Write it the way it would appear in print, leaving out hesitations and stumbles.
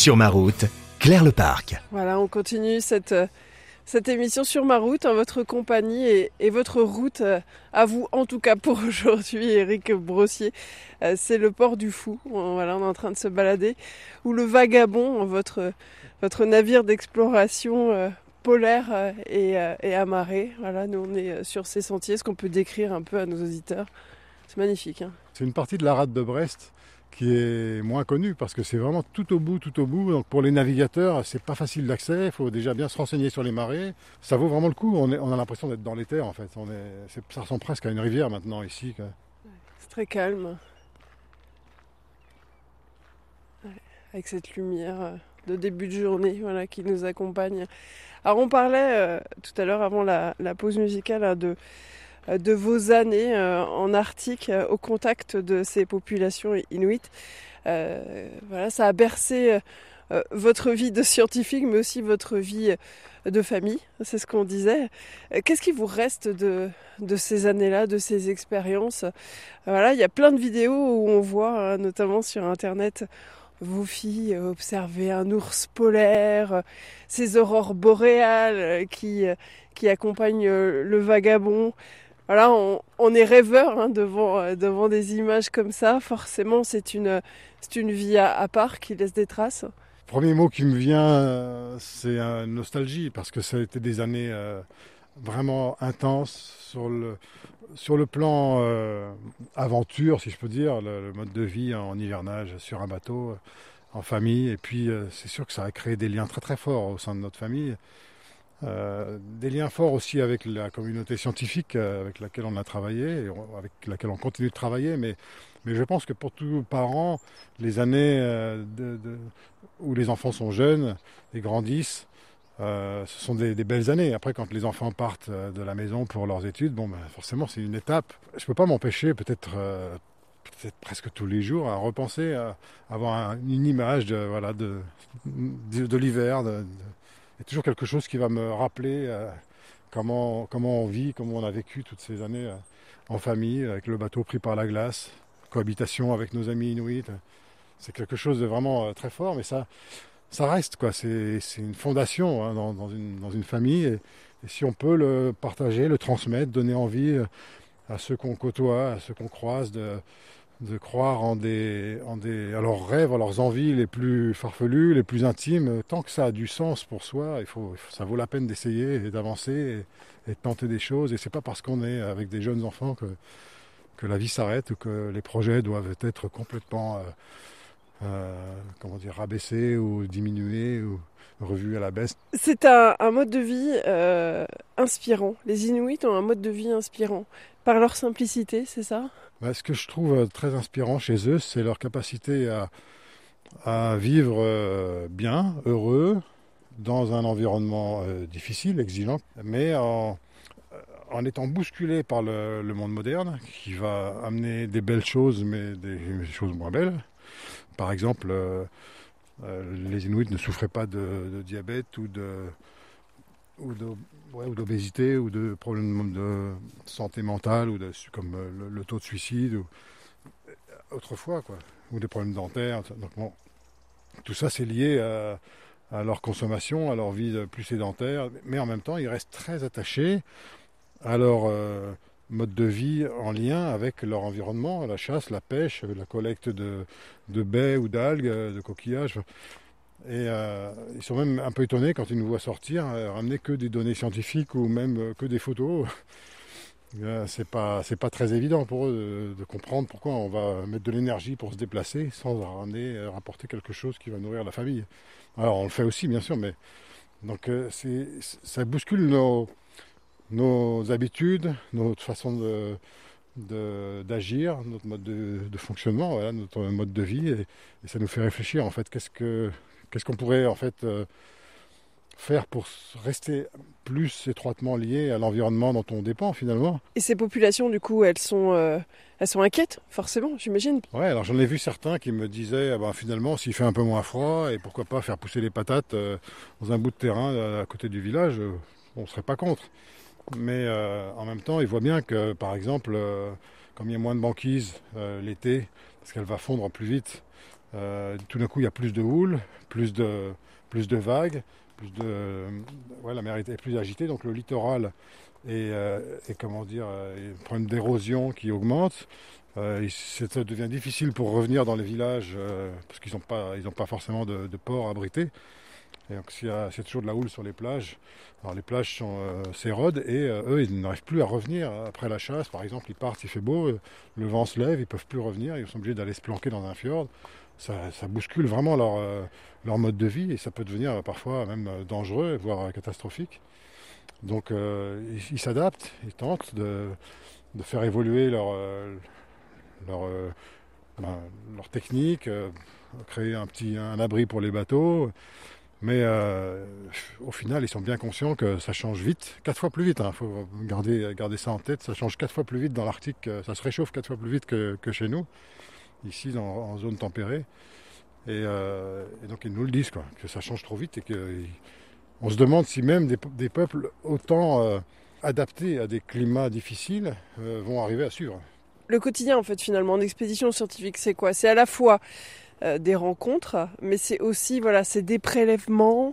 Sur ma route, Claire Leparc. Voilà, on continue cette émission sur ma route, en votre compagnie et votre route, à vous en tout cas pour aujourd'hui, Éric Brossier. C'est le port du Fou, voilà, on est en train de se balader, ou le Vagabond, votre navire d'exploration polaire et amarré. Voilà, nous on est sur ces sentiers, est-ce qu'on peut décrire un peu à nos auditeurs? C'est magnifique. Hein. C'est une partie de la rade de Brest qui est moins connue parce que c'est vraiment tout au bout. Donc pour les navigateurs, c'est pas facile d'accès, il faut déjà bien se renseigner sur les marées. Ça vaut vraiment le coup, on a l'impression d'être dans les terres en fait. Ça ressemble presque à une rivière maintenant ici. Quoi. C'est très calme. Ouais, avec cette lumière de début de journée voilà, qui nous accompagne. Alors on parlait tout à l'heure avant la pause musicale hein, de vos années en Arctique au contact de ces populations inuites. Voilà, ça a bercé votre vie de scientifique, mais aussi votre vie de famille, c'est ce qu'on disait. Qu'est-ce qui vous reste de ces années-là, de ces expériences? Voilà, il y a plein de vidéos où on voit, notamment sur Internet, vos filles observer un ours polaire, ces aurores boréales qui accompagnent le Vagabond. Voilà, on est rêveur hein, devant des images comme ça. Forcément, c'est une vie à part qui laisse des traces. Le premier mot qui me vient, c'est nostalgie, parce que ça a été des années vraiment intenses sur le plan aventure, si je peux dire, le mode de vie en hivernage sur un bateau, en famille. Et puis, c'est sûr que ça a créé des liens très très forts au sein de notre famille. Des liens forts aussi avec la communauté scientifique avec laquelle on a travaillé, et avec laquelle on continue de travailler, mais je pense que pour tous parents, les années où les enfants sont jeunes et grandissent, ce sont des belles années. Après, quand les enfants partent de la maison pour leurs études, forcément c'est une étape. Je ne peux pas m'empêcher, peut-être presque tous les jours, à repenser à avoir une image de l'hiver, il y a toujours quelque chose qui va me rappeler comment on vit, comment on a vécu toutes ces années en famille, avec le bateau pris par la glace, cohabitation avec nos amis inuits. C'est quelque chose de vraiment très fort, mais ça reste, quoi. C'est une fondation hein, dans une famille. Et si on peut le partager, le transmettre, donner envie à ceux qu'on côtoie, à ceux qu'on croise, de croire en à leurs rêves, à leurs envies les plus farfelues, les plus intimes. Tant que ça a du sens pour soi, ça vaut la peine d'essayer et d'avancer et de tenter des choses. Et c'est pas parce qu'on est avec des jeunes enfants que la vie s'arrête ou que les projets doivent être complètement rabaissés ou diminués ou revus à la baisse. C'est un mode de vie inspirant. Les Inuits ont un mode de vie inspirant. Par leur simplicité, c'est ça ? Ce que je trouve très inspirant chez eux, c'est leur capacité à vivre bien, heureux, dans un environnement difficile, exigeant, mais en étant bousculé par le monde moderne, qui va amener des belles choses, mais des choses moins belles. Par exemple, les Inuits ne souffraient pas de diabète ou d'obésité ou de problèmes de santé mentale ou comme le taux de suicide ou autrefois quoi, ou des problèmes dentaires. Donc tout ça c'est lié à leur consommation, à leur vie plus sédentaire, mais en même temps ils restent très attachés à leur mode de vie en lien avec leur environnement, la chasse, la pêche, la collecte de baies ou d'algues, de coquillages. Et ils sont même un peu étonnés quand ils nous voient sortir, ramener que des données scientifiques ou même que des photos. C'est pas très évident pour eux de comprendre pourquoi on va mettre de l'énergie pour se déplacer sans rapporter quelque chose qui va nourrir la famille. Alors on le fait aussi bien sûr, mais donc ça bouscule nos habitudes, notre façon d'agir, notre mode de fonctionnement, voilà, notre mode de vie, et ça nous fait réfléchir en fait qu'est-ce qu'on pourrait en fait faire pour rester plus étroitement lié à l'environnement dont on dépend finalement. Et ces populations du coup elles sont inquiètes forcément j'imagine. Ouais, alors j'en ai vu certains qui me disaient finalement s'il fait un peu moins froid et pourquoi pas faire pousser les patates dans un bout de terrain à côté du village, on ne serait pas contre. Mais en même temps ils voient bien que par exemple comme il y a moins de banquise l'été parce qu'elle va fondre plus vite Tout d'un coup, il y a plus de houle, plus de vagues, la mer est plus agitée, donc le littoral est comment dire, un problème d'érosion qui augmente. Ça devient difficile pour revenir dans les villages parce qu'ils n'ont pas forcément de port abrité. Et donc c'est toujours de la houle sur les plages. Alors les plages s'érodent et eux ils n'arrivent plus à revenir après la chasse. Par exemple, ils partent, il fait beau, le vent se lève, ils peuvent plus revenir, ils sont obligés d'aller se planquer dans un fjord. Ça bouscule vraiment leur mode de vie et ça peut devenir parfois même dangereux, voire catastrophique. Donc ils s'adaptent, ils tentent de faire évoluer leur, euh, leur technique, créer un abri pour les bateaux. Mais au final, ils sont bien conscients que ça change vite, 4 fois plus vite. Il faut garder ça en tête. Ça change 4 fois plus vite dans l'Arctique, ça se réchauffe 4 fois plus vite que chez nous, ici en zone tempérée. Et donc ils nous le disent, quoi, que ça change trop vite et qu'on se demande si même des peuples autant adaptés à des climats difficiles vont arriver à suivre. Le quotidien, en fait, finalement, en expédition scientifique, c'est quoi? C'est à la fois des rencontres, mais c'est aussi, voilà, c'est des prélèvements,